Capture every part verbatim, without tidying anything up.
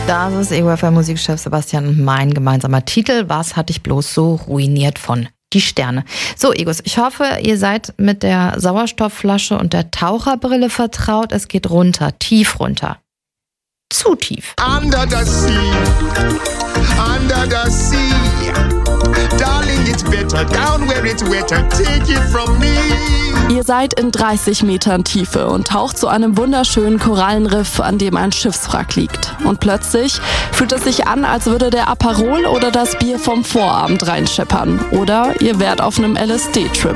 Das ist Ego F M Musikchef Sebastian und mein gemeinsamer Titel. Was hat dich bloß so ruiniert von Die Sterne? So, Egos, ich hoffe, ihr seid mit der Sauerstoffflasche und der Taucherbrille vertraut. Es geht runter, tief runter. Zu tief. Under the sea, under the sea. Darling, it's better down where it's wetter. Take it from me. Ihr seid in dreißig Metern Tiefe und taucht zu einem wunderschönen Korallenriff, an dem ein Schiffswrack liegt. Und plötzlich fühlt es sich an, als würde der Aperol oder das Bier vom Vorabend reinscheppern. Oder ihr wärt auf einem L S D-Trip.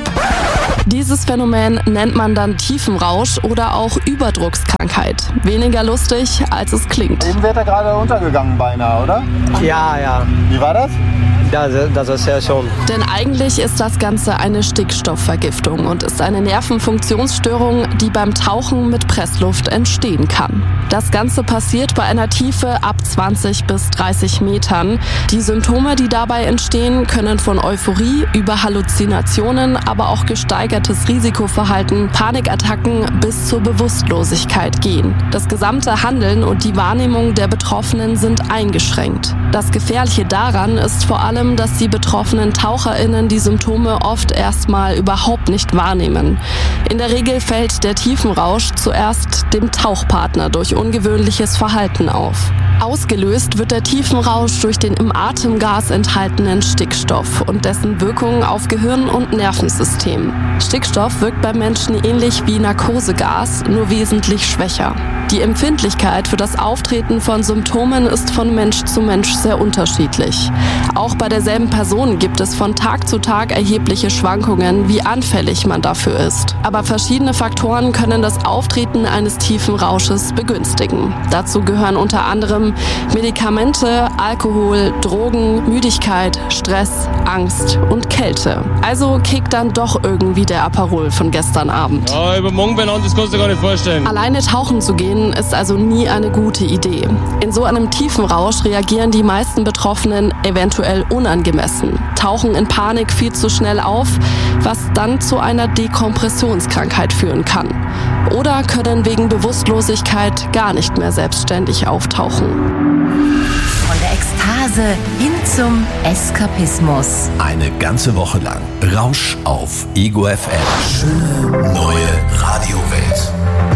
Dieses Phänomen nennt man dann Tiefenrausch oder auch Überdruckskrankheit. Weniger lustig, als es klingt. Eben wird er gerade untergegangen beinahe, oder? Ja, ja. Wie war das? Ja, das ist ja schon. Denn eigentlich ist das Ganze eine Stickstoffvergiftung und ist eine Nervenfunktionsstörung, die beim Tauchen mit Pressluft entstehen kann. Das Ganze passiert bei einer Tiefe ab zwanzig bis dreißig Metern. Die Symptome, die dabei entstehen, können von Euphorie über Halluzinationen, aber auch gesteigertes Risikoverhalten, Panikattacken bis zur Bewusstlosigkeit gehen. Das gesamte Handeln und die Wahrnehmung der Betroffenen sind eingeschränkt. Das Gefährliche daran ist vor allem, dass die betroffenen TaucherInnen die Symptome oft erstmal überhaupt nicht wahrnehmen. In der Regel fällt der Tiefenrausch zuerst dem Tauchpartner durch ungewöhnliches Verhalten auf. Ausgelöst wird der Tiefenrausch durch den im Atemgas enthaltenen Stickstoff und dessen Wirkung auf Gehirn und Nervensystem. Stickstoff wirkt beim Menschen ähnlich wie Narkosegas, nur wesentlich schwächer. Die Empfindlichkeit für das Auftreten von Symptomen ist von Mensch zu Mensch sehr unterschiedlich. Auch bei derselben Person gibt es von Tag zu Tag erhebliche Schwankungen, wie anfällig man dafür ist. Aber verschiedene Faktoren können das Auftreten eines tiefen Rausches begünstigen. Dazu gehören unter anderem Medikamente, Alkohol, Drogen, Müdigkeit, Stress, Angst und Kälte. Also kickt dann doch irgendwie der Aperol von gestern Abend. Ja, über morgen benannt, das kannst du dir gar nicht vorstellen. Alleine tauchen zu gehen ist also nie eine gute Idee. In so einem tiefen Rausch reagieren die meisten Betroffenen eventuell unangemessen, tauchen in Panik viel zu schnell auf, was dann zu einer Dekompressionskrankheit führen kann. Oder können wegen Bewusstlosigkeit gar nicht mehr selbstständig auftauchen. Von der Ekstase hin zum Eskapismus. Eine ganze Woche lang Rausch auf Ego F M. Schöne neue Radiowelt.